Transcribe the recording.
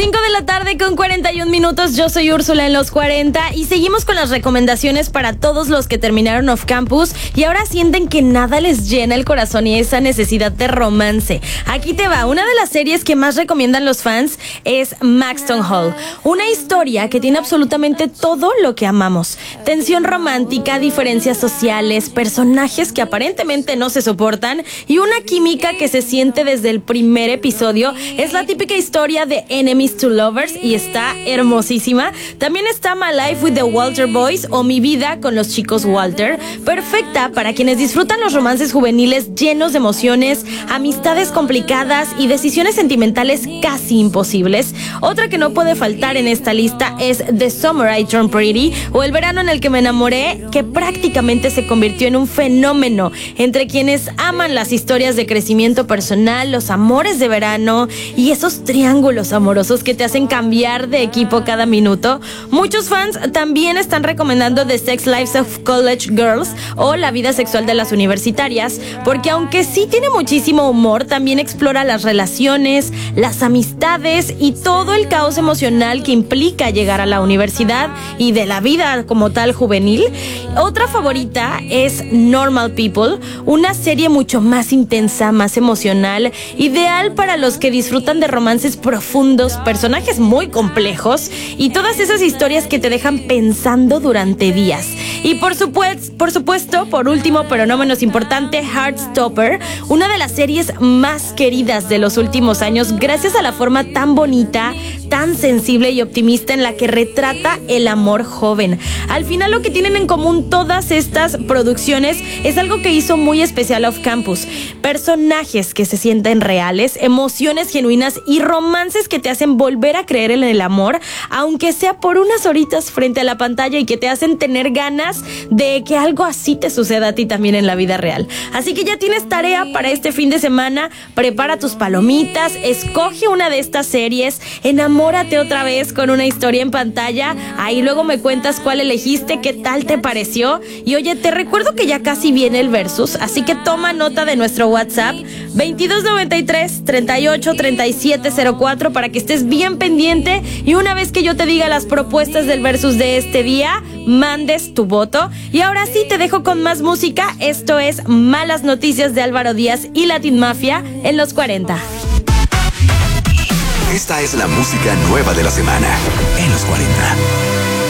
5 de la tarde con 41 minutos. Yo soy Úrsula en los 40 y seguimos con las recomendaciones para todos los que terminaron Off Campus y ahora sienten que nada les llena el corazón y esa necesidad de romance. Aquí te va. Una de las series que más recomiendan los fans es Maxton Hall. Una historia que tiene absolutamente todo lo que amamos. Tensión romántica, diferencias sociales, personajes que aparentemente no se soportan y una química que se siente desde el primer episodio. Es la típica historia de Enemies to Lovers y está hermosísima. También está My Life with the Walter Boys o Mi Vida con los Chicos Walter. Perfecta para quienes disfrutan los romances juveniles llenos de emociones, amistades complicadas y decisiones sentimentales casi imposibles. Otra que no puede faltar en esta lista es The Summer I Turned Pretty o El verano en el que me enamoré, que prácticamente se convirtió en un fenómeno entre quienes aman las historias de crecimiento personal, los amores de verano y esos triángulos amorosos que te hacen cambiar de equipo cada minuto. Muchos fans también están recomendando The Sex Lives of College Girls o La vida sexual de las universitarias, porque aunque sí tiene muchísimo humor, también explora las relaciones, las amistades y todo el caos emocional que implica llegar a la universidad y de la vida como tal juvenil. Otra favorita es Normal People, una serie mucho más intensa, más emocional, ideal para los que disfrutan de romances profundos, personajes muy complejos y todas esas historias que te dejan pensando durante días. Y por supuesto, por último, pero no menos importante, Heartstopper, una de las series más queridas de los últimos años gracias a la forma tan bonita, tan sensible y optimista en la que retrata el amor joven. Al final lo que tienen en común todas estas producciones es algo que hizo muy especial Off Campus. Personajes que se sienten reales, emociones genuinas y romances que te hacen volver a creer en el amor, aunque sea por unas horitas frente a la pantalla y que te hacen tener ganas de que algo así te suceda a ti también en la vida real. Así que ya tienes tarea para este fin de semana. Prepara tus palomitas, escoge una de estas series, enamórate otra vez con una historia en pantalla. Ahí luego me cuentas cuál elegiste, qué tal te pareció. Y oye, te recuerdo que ya casi viene el versus, así que toma nota de nuestro WhatsApp 2293 38 37 04 para que estés bien pendiente y una vez que yo te diga las propuestas del versus de este día, mandes tu voto. Y ahora sí te dejo con más música. Esto es Malas Noticias de Álvaro Díaz y Latin Mafia en los 40. Esta es la música nueva de la semana en los 40.